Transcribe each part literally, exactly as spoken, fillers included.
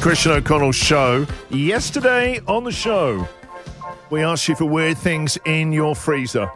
Christian O'Connell Show. Yesterday on the show, we asked you for weird things in your freezer.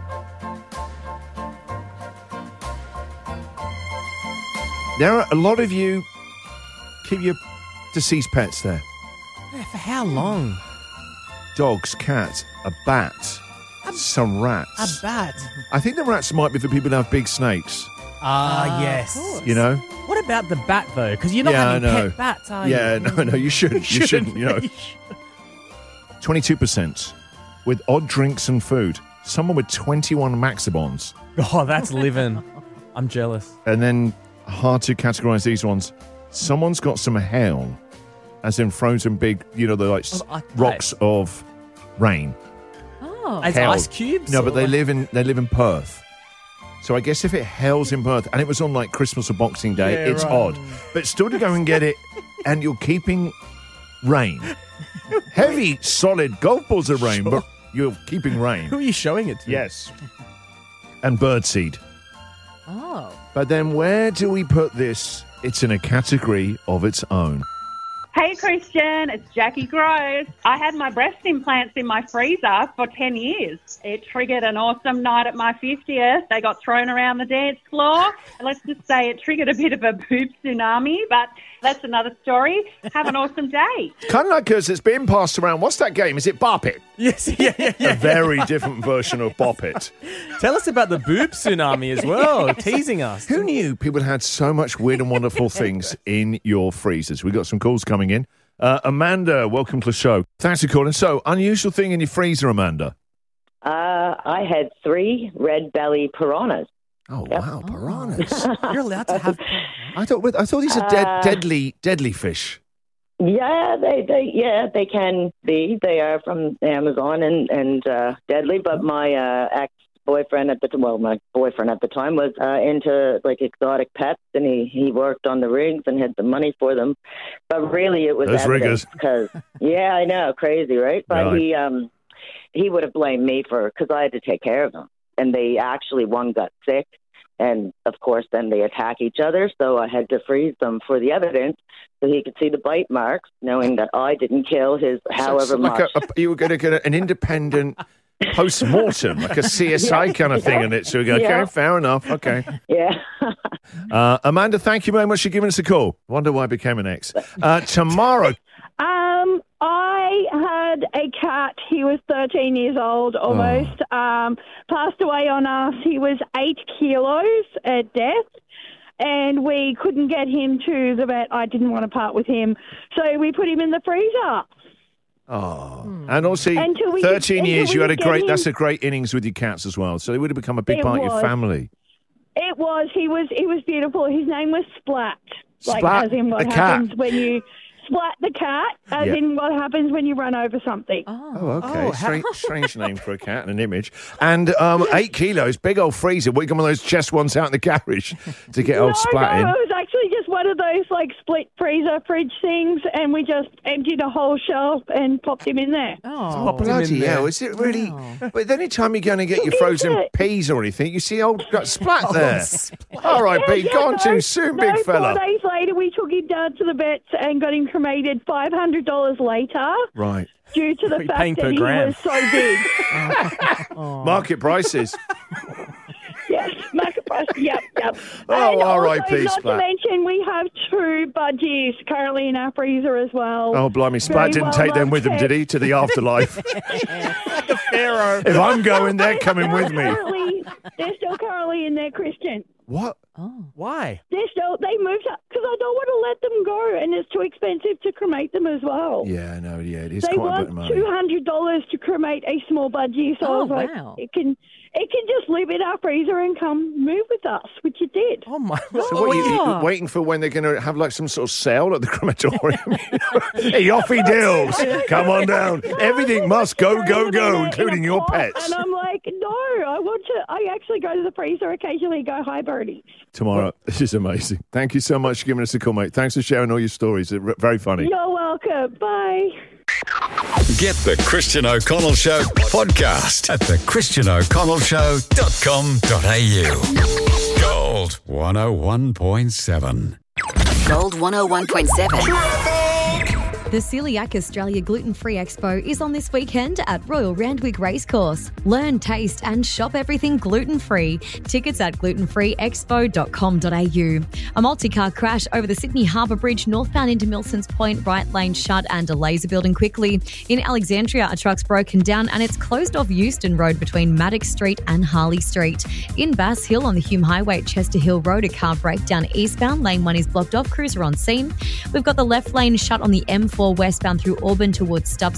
There are a lot of you keep your deceased pets there. Yeah, for how long? Dogs, cats, a bat, A- some rats. A bat. I think the rats might be for people who have big snakes. Ah, yes. You know? What about the bat, though? Because you're not Yeah, having I know. pet bats, are Yeah, you? no, no, you shouldn't. You shouldn't, you know. twenty-two percent with odd drinks and food. Someone with twenty-one Maxibons. Oh, that's living. I'm jealous. And then, hard to categorise these ones. Someone's got some hail, as in frozen big, you know, the like s- Oh, I- rocks of rain. Oh. As Hail. ice cubes? No, but or they like- live in they live in Perth. So I guess if it hails in Perth, and it was on like Christmas or Boxing Day, Yeah, it's right. odd. But still to go and get it, and you're keeping rain. Heavy, solid golf balls of rain, but you're keeping rain. Who are you showing it to? Yes. And birdseed. Oh. But then where do we put this? It's in a category of its own. Hey Christian, it's Jackie Groves. I had my breast implants in my freezer for ten years. It triggered an awesome night at my fiftieth. They got thrown around the dance floor. And let's just say it triggered a bit of a boob tsunami, but that's another story. Have an awesome day. Kind of like because it's being passed around. What's that game? Is it Bop It? Yes, yeah, yeah, yeah. A very different version of Bop It. Tell us about the boob tsunami as well, teasing us. Who knew people had so much weird and wonderful things in your freezers? We got some calls coming in. Uh, Amanda, welcome to the show. Thanks for calling. So, unusual thing in your freezer, Amanda? Uh, I had three red belly piranhas. Oh, Yep. wow, piranhas. You're allowed to have... I thought I thought these are dead, Uh, deadly, deadly fish. Yeah, they, they yeah they can be. They are from Amazon and and uh, deadly. But my uh, ex boyfriend at the well, my boyfriend at the time was uh, into like exotic pets, and he he worked on the rigs and had the money for them. But really, it was Those riggers. because yeah, I know, crazy, right? But Right. he um he would have blamed me for because I had to take care of them, and they actually one got sick. And, of course, then they attack each other, so I had to freeze them for the evidence so he could see the bite marks, knowing that I didn't kill his So however it's like much. a, a, you were going to get an independent post-mortem, like a C S I kind of thing in it. So we go, okay, Yeah. fair enough, okay. Yeah. Uh, Amanda, thank you very much for giving us a call. Wonder why I became an ex. Uh, tomorrow, Um, I had a cat. He was thirteen years old, almost. Um, passed away on us. He was eight kilos at death, and we couldn't get him to the vet. I didn't want to part with him, so we put him in the freezer. oh, and also Until we could- thirteen until years. we You had a could get great. him- That's a great innings with your cats as well. So they would have become a big It part of your was. family. It was. He was. He was beautiful. His name was Splat. Like Splat, as in what the cat. happens when you splat the cat. As Yeah. in what happens when you run over something. Oh, okay. Oh, how- strange, strange name for a cat and an image. And um, eight kilos, big old freezer. We got one of those chest ones out in the garage to get old no, Splat no, in. it was actually just one of those like split freezer fridge things, and we just emptied a whole shelf and popped him in there. Oh. Popped him in Bloody there. hell, is it really? Wow. But any time you're going to get your frozen it? peas or anything, you see old got Splat Oh, there. Splat. All right, Yeah, Pete, yeah, go on no, too soon, no, big fella. Four days later, we took him down to the vets and got him cremated five hundred dollars later Right. due to the You're paying fact per that he gram. was so big. Market prices. Yes, market price. Yep, yep. Oh, and all right, also, peace, not Splat. to mention, we have two budgies currently in our freezer as well. Oh, blimey. Splat Very didn't well take them loved with him, did he, to the afterlife? The Pharaoh. If I'm going, they're coming with me. Currently, they're still currently in there, Christian. What? Why? They're still, they moved up because I don't want to let them go, and it's too expensive to cremate them as well. Yeah, no, yeah, it is They quite a bit of want money. two hundred dollars to cremate a small budgie, so I Oh, was like, wow. it can it can just live in our freezer and come move with us, which it did. Oh, my... So what, you, you yeah. waiting for when they're going to have like some sort of sale at the crematorium? Hey, off he deals. Come on down. Everything must go, go, go, In a- including in a your pot, pets. And I'm like, no, I want to. I actually go to the freezer occasionally and go, hi, birdie. Tomorrow. This is amazing. Thank you so much for giving us a call, mate. Thanks for sharing all your stories. They're very funny. You're welcome. Bye. Get the Christian O'Connell Show podcast at the christian o'connell show dot com dot a u. Gold one oh one point seven. Gold one oh one point seven. The Celiac Australia Gluten Free Expo is on this weekend at Royal Randwick Racecourse. Learn, taste and shop everything gluten-free. Tickets at gluten free expo dot com dot a u. A multi-car crash over the Sydney Harbour Bridge northbound into Milsons Point, right lane shut and delays are building quickly. In Alexandria, a truck's broken down and it's closed off Euston Road between Maddox Street and Harley Street. In Bass Hill on the Hume Highway at Chester Hill Road, a car breakdown eastbound. Lane one is blocked off. Crews are on scene. We've got the left lane shut on the M four westbound through Auburn towards Stubbs